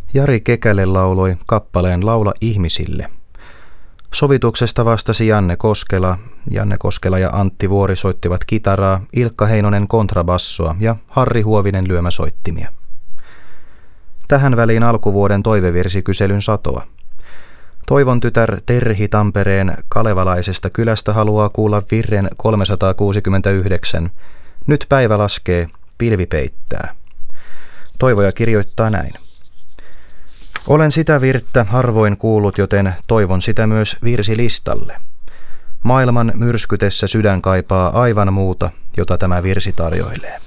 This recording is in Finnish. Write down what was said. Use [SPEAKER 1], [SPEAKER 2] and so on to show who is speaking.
[SPEAKER 1] Jari Kekäle lauloi kappaleen Laula ihmisille. Sovituksesta vastasi Janne Koskela ja Antti Vuori soittivat kitaraa, Ilkka Heinonen kontrabassoa ja Harri Huovinen lyömäsoittimia. Tähän väliin alkuvuoden toivevirsikyselyn satoa. Toivon tytär Terhi Tampereen kalevalaisesta kylästä haluaa kuulla virren 369. Nyt päivä laskee, pilvi peittää. Toivoja kirjoittaa näin. Olen sitä virttä harvoin kuullut, joten toivon sitä myös virsilistalle. Maailman myrskytessä sydän kaipaa aivan muuta, jota tämä virsi tarjoilee.